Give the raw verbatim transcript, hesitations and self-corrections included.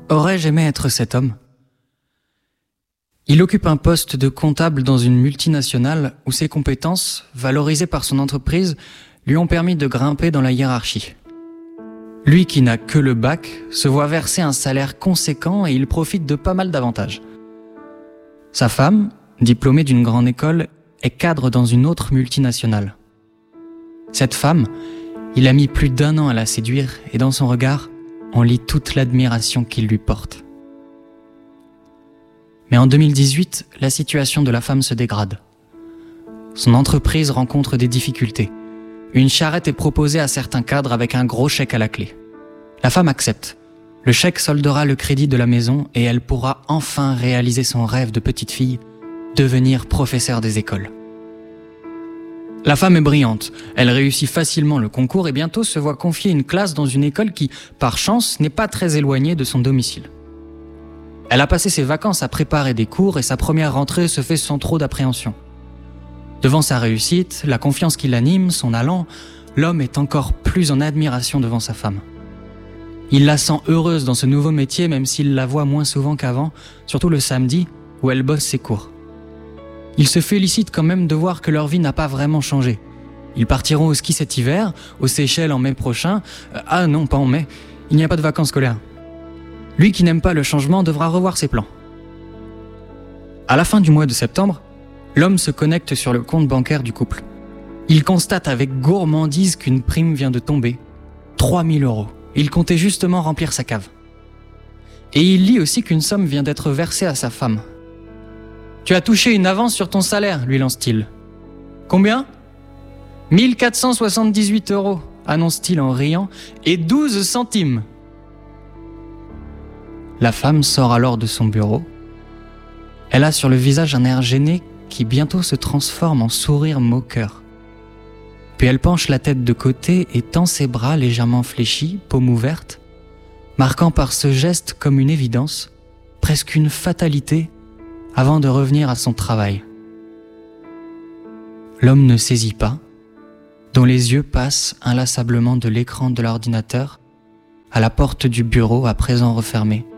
Aurais-je aimé être cet homme ? Il occupe un poste de comptable dans une multinationale où ses compétences, valorisées par son entreprise, lui ont permis de grimper dans la hiérarchie. Lui qui n'a que le bac, se voit verser un salaire conséquent et il profite de pas mal d'avantages. Sa femme, diplômée d'une grande école, est cadre dans une autre multinationale. Cette femme, il a mis plus d'un an à la séduire et dans son regard, on lit toute l'admiration qu'il lui porte. Mais en deux mille dix-huit, la situation de la femme se dégrade. Son entreprise rencontre des difficultés. Une charrette est proposée à certains cadres avec un gros chèque à la clé. La femme accepte. Le chèque soldera le crédit de la maison et elle pourra enfin réaliser son rêve de petite fille, devenir professeure des écoles. La femme est brillante, elle réussit facilement le concours et bientôt se voit confier une classe dans une école qui, par chance, n'est pas très éloignée de son domicile. Elle a passé ses vacances à préparer des cours et sa première rentrée se fait sans trop d'appréhension. Devant sa réussite, la confiance qui l'anime, son allant, l'homme est encore plus en admiration devant sa femme. Il la sent heureuse dans ce nouveau métier même s'il la voit moins souvent qu'avant, surtout le samedi où elle bosse ses cours. Il se félicite quand même de voir que leur vie n'a pas vraiment changé. Ils partiront au ski cet hiver, aux Seychelles en mai prochain. Euh, ah non, pas en mai, il n'y a pas de vacances scolaires. Lui qui n'aime pas le changement devra revoir ses plans. À la fin du mois de septembre, l'homme se connecte sur le compte bancaire du couple. Il constate avec gourmandise qu'une prime vient de tomber. trois mille euros. Il comptait justement remplir sa cave. Et il lit aussi qu'une somme vient d'être versée à sa femme. « Tu as touché une avance sur ton salaire » lui lance-t-il. « Combien ?»« mille quatre cent soixante-dix-huit euros » annonce-t-il en riant, « et douze centimes » La femme sort alors de son bureau. Elle a sur le visage un air gêné qui bientôt se transforme en sourire moqueur. Puis elle penche la tête de côté et tend ses bras légèrement fléchis, paume ouverte, marquant par ce geste comme une évidence, presque une fatalité, avant de revenir à son travail. L'homme ne saisit pas, dont les yeux passent inlassablement de l'écran de l'ordinateur à la porte du bureau à présent refermée,